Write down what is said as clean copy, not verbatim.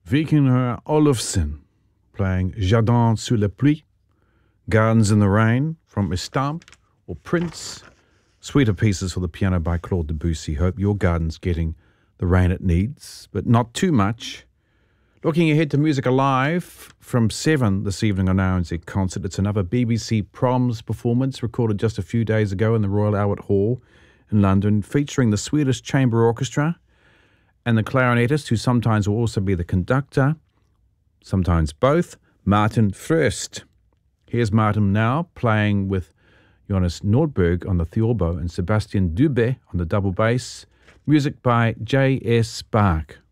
Vikingur Olufsen playing Jardin sous la pluie, Gardens in the Rain from Estampe or Prince, suite of pieces for the piano by Claude Debussy. Hope your garden's getting the rain it needs, but not too much. Looking ahead to Music Alive from 7 this evening on RNZ Concert. It's another BBC Proms performance recorded just a few days ago in the Royal Albert Hall in London, featuring the Swedish Chamber Orchestra and the clarinetist, who sometimes will also be the conductor, sometimes both, Martin Fröst. Here's Martin now playing with Jonas Nordberg on the theorbo and Sebastian Dubé on the double bass. Music by J.S. Bach.